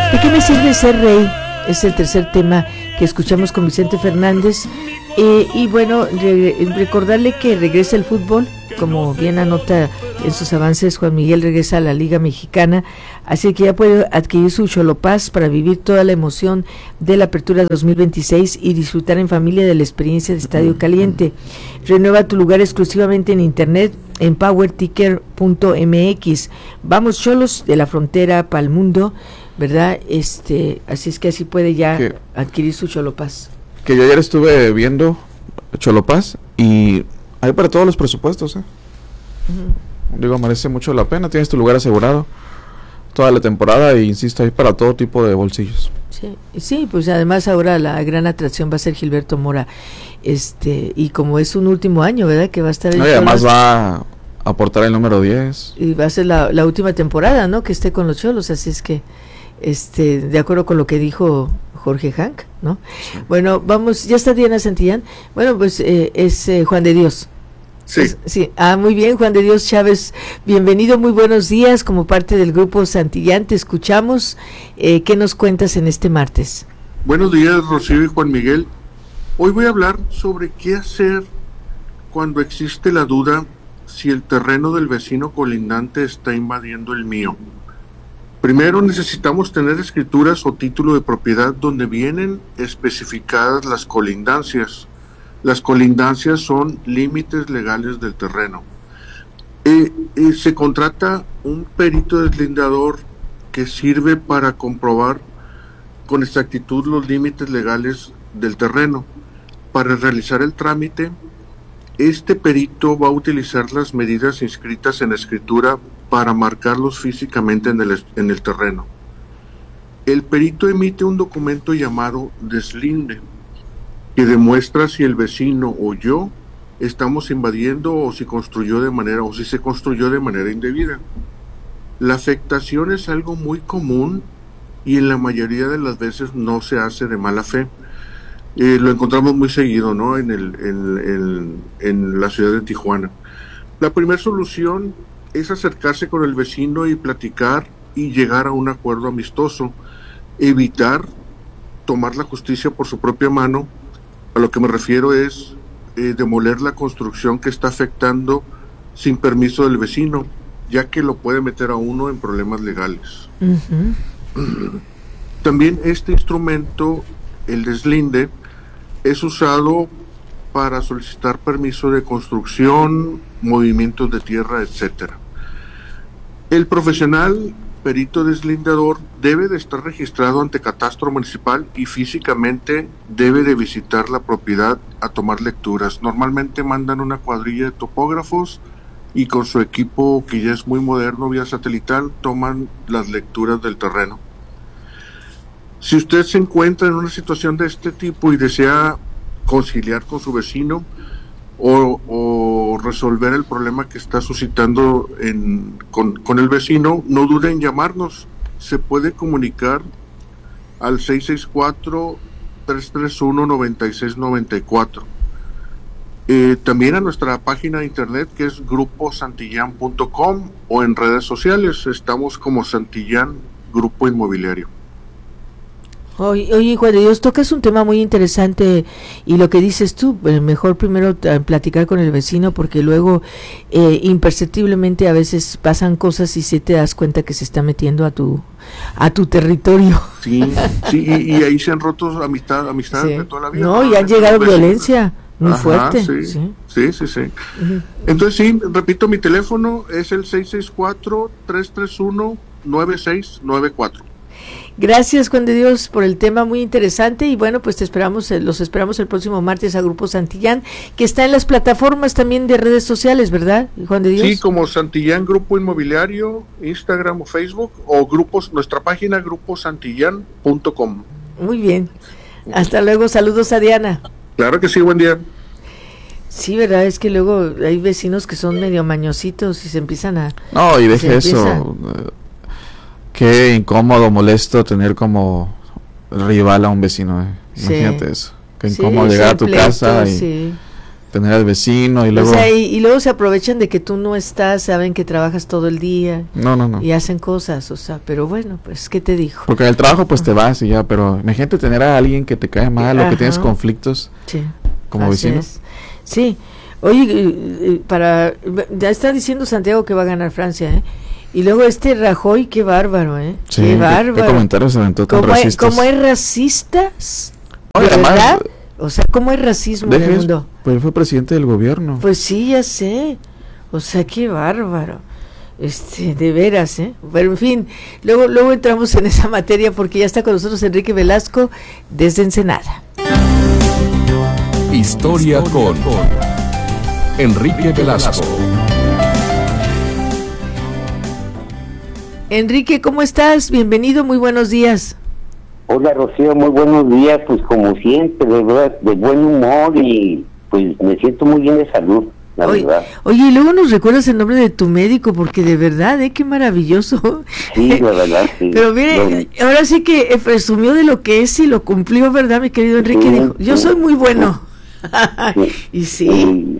¿De qué me sirve ser rey? Es el tercer tema que escuchamos con Vicente Fernández. Y bueno, recordarle que regresa el fútbol, como bien anota en sus avances, Juan Miguel regresa a la Liga Mexicana, así que ya puede adquirir su Xolopaz para vivir toda la emoción de la Apertura 2026 y disfrutar en familia de la experiencia de Estadio Caliente. Renueva tu lugar exclusivamente en internet en powerticker.mx. Vamos Xolos de la frontera para el mundo, ¿verdad? Así es que así puede ya adquirir su Xolopaz. Que yo ayer estuve viendo Xolopaz y hay para todos los presupuestos, Digo, merece mucho la pena, tienes tu lugar asegurado toda la temporada e insisto, hay para todo tipo de bolsillos. Sí, pues además ahora la gran atracción va a ser Gilberto Mora, y como es un último año, ¿verdad? Que va a estar y además va a aportar el número 10. Y va a ser la última temporada, ¿no? Que esté con los Xolos, así es que, de acuerdo con lo que dijo Jorge Hank, ¿no? Sí. Bueno, vamos, ya está Diana Santillán. Bueno, pues es Juan de Dios. Sí. Sí. Muy bien, Juan de Dios Chávez, bienvenido, muy buenos días, como parte del grupo Santillán, te escuchamos. ¿Qué nos cuentas en este martes? Buenos días, Rocío y Juan Miguel. Hoy voy a hablar sobre qué hacer cuando existe la duda si el terreno del vecino colindante está invadiendo el mío. Primero necesitamos tener escrituras o título de propiedad donde vienen especificadas las colindancias. Las colindancias son límites legales del terreno. Se contrata un perito deslindador que sirve para comprobar con exactitud los límites legales del terreno. Para realizar el trámite, este perito va a utilizar las medidas inscritas en escritura para marcarlos físicamente en el terreno. El perito emite un documento llamado deslinde, que demuestra si el vecino o yo estamos invadiendo o si se construyó de manera indebida. La afectación es algo muy común y en la mayoría de las veces no se hace de mala fe. Lo encontramos muy seguido, ¿no? En la ciudad de Tijuana. La primera solución es acercarse con el vecino y platicar y llegar a un acuerdo amistoso. Evitar tomar la justicia por su propia mano. A lo que me refiero es demoler la construcción que está afectando sin permiso del vecino, ya que lo puede meter a uno en problemas legales. También este instrumento, el deslinde, es usado para solicitar permiso de construcción, movimientos de tierra, etc. El profesional perito deslindador debe de estar registrado ante Catastro Municipal y físicamente debe de visitar la propiedad a tomar lecturas. Normalmente mandan una cuadrilla de topógrafos y con su equipo, que ya es muy moderno, vía satelital, toman las lecturas del terreno. Si usted se encuentra en una situación de este tipo y desea conciliar con su vecino o resolver el problema que está suscitando con el vecino, no dude en llamarnos. Se puede comunicar al 664-331-9694. También a nuestra página de internet, que es gruposantillán.com, o en redes sociales estamos como Santillán Grupo Inmobiliario. Oye, Juan de Dios, tocas un tema muy interesante y lo que dices tú, mejor primero platicar con el vecino, porque luego imperceptiblemente a veces pasan cosas y se te das cuenta que se está metiendo a tu territorio. Sí, y ahí se han roto amistades de toda la vida. No, y han llegado violencia muy fuerte. Sí. Entonces sí, repito, mi teléfono es el 664-331-9694. Gracias, Juan de Dios, por el tema muy interesante y bueno, pues los esperamos el próximo martes a Grupo Santillán, que está en las plataformas también de redes sociales, ¿verdad, Juan de Dios? Sí, como Santillán Grupo Inmobiliario, Instagram o Facebook, o nuestra página gruposantillán.com. Muy bien, hasta luego, saludos a Diana. Claro que sí, buen día. Sí, verdad, es que luego hay vecinos que son medio mañositos y se empiezan a... No, y deje eso... Qué incómodo, molesto tener como rival a un vecino. Imagínate eso. Qué incómodo llegar a tu casa tener al vecino y luego... O sea, y luego se aprovechan de que tú no estás, saben que trabajas todo el día. No. Y hacen cosas, o sea, pero bueno, pues, ¿qué te dijo? Porque en el trabajo pues te vas y ya, pero imagínate tener a alguien que te cae mal o que tienes conflictos como vecino. Sí. Oye, ya está diciendo Santiago que va a ganar Francia, ¿eh? Y luego Rajoy, qué bárbaro, ¿eh? Sí, qué bárbaro. ¿Qué comentarios se aventó tan racistas? ¿Cómo hay racistas? Oye, además, ¿verdad? O sea, ¿cómo hay racismo en el mundo? Pues él fue presidente del gobierno. Pues sí, ya sé. O sea, qué bárbaro. De veras, ¿eh? Pero en fin, luego entramos en esa materia porque ya está con nosotros Enrique Velasco desde Ensenada. Historia con Enrique Velasco. Enrique, ¿cómo estás? Bienvenido, muy buenos días. Hola Rocío, muy buenos días, pues como siempre, de verdad, de buen humor y pues me siento muy bien de salud, la verdad. Oye, y luego nos recuerdas el nombre de tu médico, porque de verdad, qué maravilloso. Sí, la verdad, sí. Pero mire, ahora sí que presumió de lo que es y lo cumplió, ¿verdad, mi querido Enrique? Sí, dijo, yo soy muy bueno. Sí. Y sí.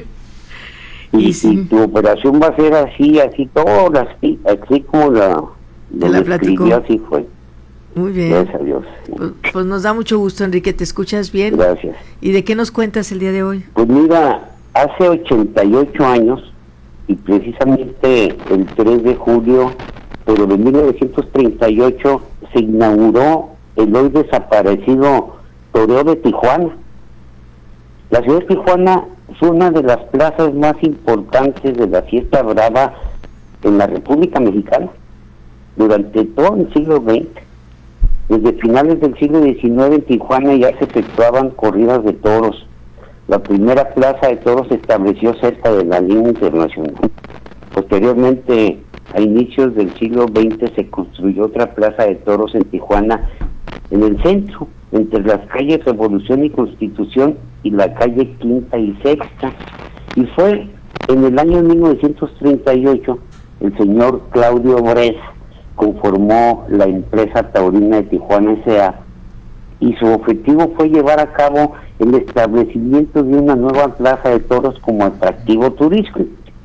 Y tu operación va a ser así todas, así como la platicó. Así fue. Muy bien. Gracias a Dios. Sí. Pues nos da mucho gusto, Enrique, ¿te escuchas bien? Gracias. ¿Y de qué nos cuentas el día de hoy? Pues mira, hace 88 años, y precisamente el 3 de julio, pero de 1938, se inauguró el hoy desaparecido Toreo de Tijuana. La ciudad de Tijuana fue una de las plazas más importantes de la fiesta brava en la República Mexicana durante todo el siglo XX. Desde finales del siglo XIX en Tijuana ya se efectuaban corridas de toros. La primera plaza de toros se estableció cerca de la línea internacional. Posteriormente, a inicios del siglo XX, se construyó otra plaza de toros en Tijuana, en el centro, entre las calles Revolución y Constitución y la calle Quinta y Sexta. Y fue en el año 1938 el señor Claudio Bres conformó la empresa taurina de Tijuana S.A. y su objetivo fue llevar a cabo el establecimiento de una nueva plaza de toros como atractivo turístico,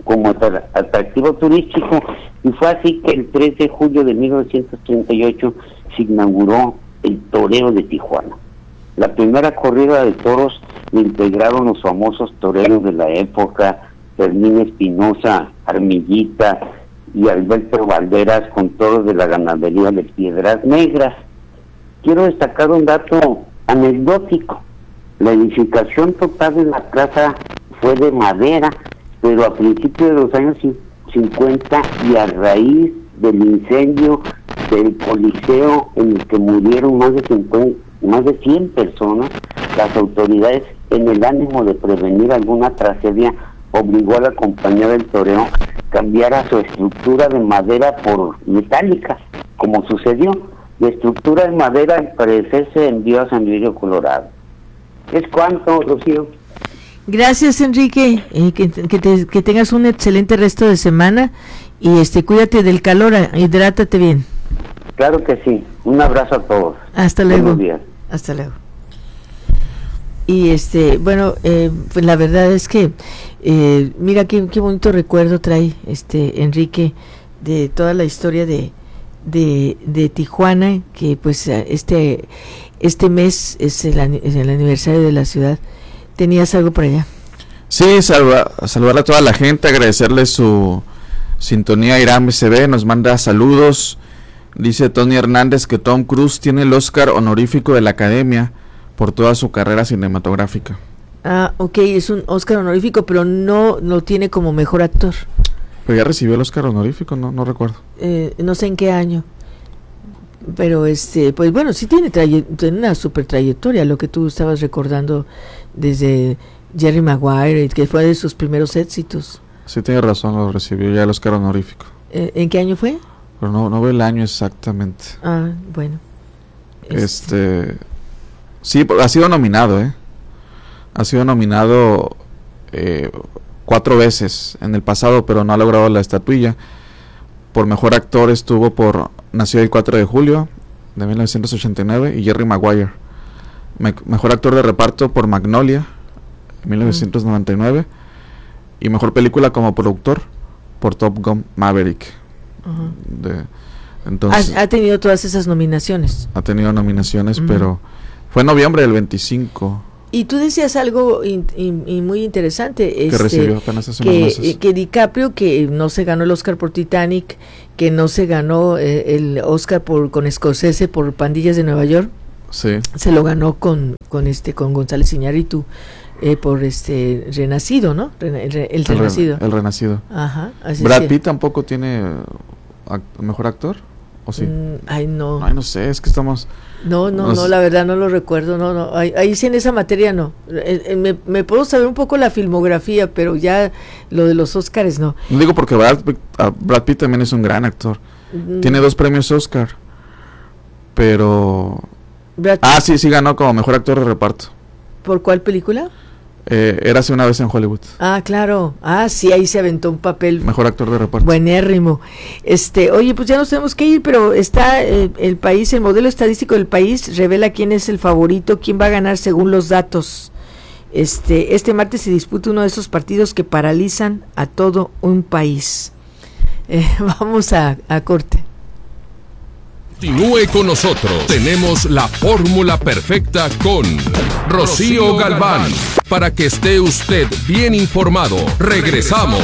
y fue así que el 3 de julio de 1938 se inauguró el Toreo de Tijuana. La primera corrida de toros la integraron los famosos toreros de la época, Fermín Espinosa, Armillita y Alberto Valderas, con toros de la ganadería de Piedras Negras. Quiero destacar un dato anecdótico. La edificación total de la plaza fue de madera, pero a principios de los años 50 y a raíz del incendio del Coliseo en el que murieron más de 100 personas, las autoridades, en el ánimo de prevenir alguna tragedia, obligó a la compañía del toreo cambiara su estructura de madera por metálica, como sucedió. La estructura de madera al parecer se envió a San Luis Colorado. ¿Es cuánto, Rocío? Gracias, Enrique, que tengas un excelente resto de semana y cuídate del calor, hidrátate bien. Claro que sí, un abrazo a todos. Hasta luego. Buenos días. Hasta luego. Y pues la verdad es que mira qué bonito recuerdo trae Enrique de toda la historia de Tijuana, que pues este mes es el aniversario de la ciudad. ¿Tenías algo por allá? Sí, saludar a toda la gente, agradecerle su sintonía. Irán BCB nos manda saludos. Dice Tony Hernández que Tom Cruise tiene el Oscar honorífico de la Academia por toda su carrera cinematográfica. Ah, ok, es un Oscar honorífico, pero no lo tiene como mejor actor. Pero ya recibió el Oscar honorífico, no recuerdo. No sé en qué año. Pero pues bueno, sí tiene una super trayectoria, lo que tú estabas recordando desde Jerry Maguire, que fue de sus primeros éxitos. Sí, tiene razón, lo recibió ya el Oscar honorífico. ¿En qué año fue? Pero no veo el año exactamente. Ah, bueno. Sí, ha sido nominado, Ha sido nominado 4 veces en el pasado, pero no ha logrado la estatuilla. Por mejor actor estuvo por Nació el 4 de julio de 1989 y Jerry Maguire. Mejor actor de reparto por Magnolia, en 1999. Y mejor película como productor por Top Gun Maverick. Entonces, ha tenido todas esas nominaciones. Ha tenido nominaciones, pero fue en noviembre del 25. Y tú decías algo muy interesante. Que recibió apenas hace unos meses. Que DiCaprio, que no se ganó el Oscar por Titanic, que no se ganó el Oscar con Scorsese por Pandillas de Nueva York. Sí. Se lo ganó con González Iñárritu por Renacido, ¿no? El Renacido. El Renacido. Ajá. Brad Pitt tampoco tiene mejor actor, ¿o sí? No sé, es que estamos... No, la verdad no lo recuerdo, no, ahí sí en esa materia no. Me puedo saber un poco la filmografía, pero ya lo de los Óscares no. No digo porque Brad Pitt también es un gran actor. Tiene 2 premios Óscar, pero... sí ganó como mejor actor de reparto. ¿Por cuál película? Érase una vez en Hollywood. Claro. Sí, ahí se aventó un papel. Mejor actor de reparto. Buenérrimo. Oye, pues ya nos tenemos que ir, pero está el país, el modelo estadístico del país revela quién es el favorito, quién va a ganar según los datos. Este martes se disputa uno de esos partidos que paralizan a todo un país. Vamos a corte. Continúe con nosotros. Tenemos la fórmula perfecta con Rocío Galván. Para que esté usted bien informado. Regresamos.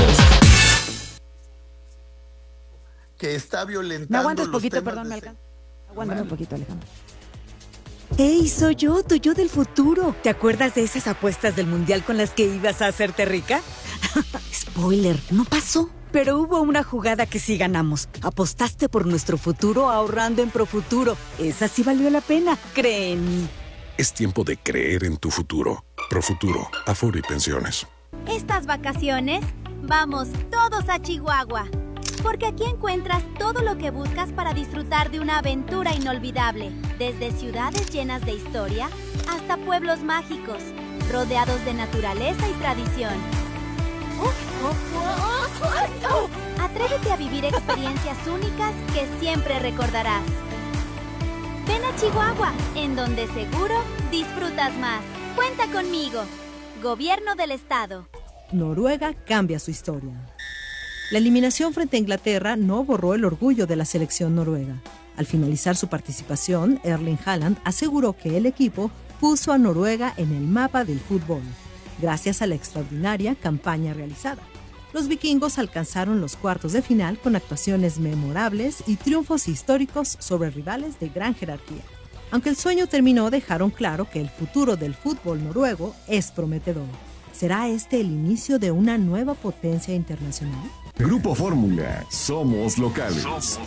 Que está violentando. ¿Me aguantas poquito? Perdón, me alcanza. Aguántame un poquito, Alejandro. ¡Hey, soy yo, tu yo del futuro! ¿Te acuerdas de esas apuestas del mundial con las que ibas a hacerte rica? Spoiler, no pasó. Pero hubo una jugada que sí ganamos. Apostaste por nuestro futuro ahorrando en Profuturo. Esa sí valió la pena, cree en mí. Es tiempo de creer en tu futuro. Profuturo, Afore y Pensiones. Estas vacaciones, vamos todos a Chihuahua. Porque aquí encuentras todo lo que buscas para disfrutar de una aventura inolvidable. Desde ciudades llenas de historia hasta pueblos mágicos, rodeados de naturaleza y tradición. Atrévete a vivir experiencias únicas que siempre recordarás. Ven a Chihuahua, en donde seguro disfrutas más. Cuenta conmigo. Gobierno del Estado. Noruega cambia su historia. La eliminación frente a Inglaterra no borró el orgullo de la selección noruega. Al finalizar su participación, Erling Haaland aseguró que el equipo puso a Noruega en el mapa del fútbol, gracias a la extraordinaria campaña realizada. Los vikingos alcanzaron los cuartos de final con actuaciones memorables y triunfos históricos sobre rivales de gran jerarquía. Aunque el sueño terminó, dejaron claro que el futuro del fútbol noruego es prometedor. ¿Será este el inicio de una nueva potencia internacional? Grupo Fórmula, somos locales.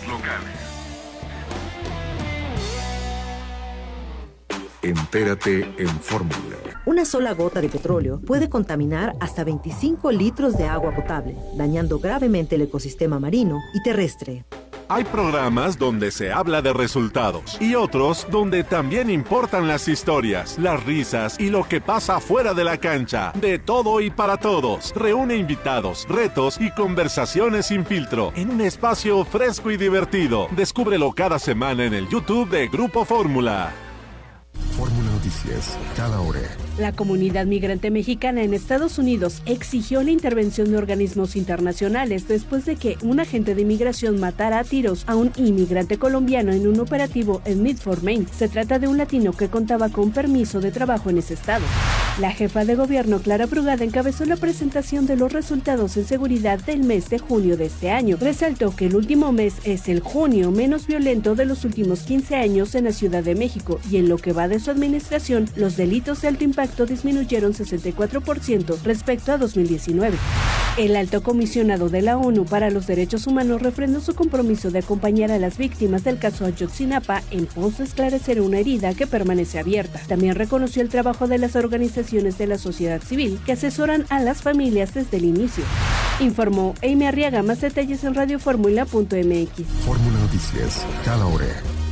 Entérate en Fórmula. Una sola gota de petróleo puede contaminar hasta 25 litros de agua potable, dañando gravemente el ecosistema marino y terrestre. Hay programas donde se habla de resultados y otros donde también importan las historias, las risas y lo que pasa fuera de la cancha. De todo y para todos. Reúne invitados, retos y conversaciones sin filtro en un espacio fresco y divertido. Descúbrelo cada semana en el YouTube de Grupo Fórmula. Fórmula Noticias, cada hora. La comunidad migrante mexicana en Estados Unidos exigió la intervención de organismos internacionales después de que un agente de inmigración matara a tiros a un inmigrante colombiano en un operativo en Medford, Maine. Se trata de un latino que contaba con permiso de trabajo en ese estado. La jefa de gobierno, Clara Brugada, encabezó la presentación de los resultados en seguridad del mes de junio de este año. Resaltó que el último mes es el junio menos violento de los últimos 15 años en la Ciudad de México y en lo que va de su administración, los delitos de alto impacto disminuyeron 64% respecto a 2019. El alto comisionado de la ONU para los Derechos Humanos refrendó su compromiso de acompañar a las víctimas del caso Ayotzinapa en pos de esclarecer una herida que permanece abierta. También reconoció el trabajo de las organizaciones de la sociedad civil que asesoran a las familias desde el inicio. Informó Amy Arriaga. Más detalles en radioformula.mx. Fórmula Noticias, cada hora.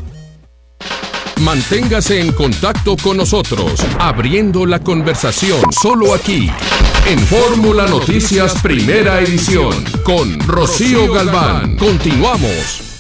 Manténgase en contacto con nosotros, abriendo la conversación solo aquí, en Fórmula Noticias Primera Edición, con Rocío Galván. Continuamos.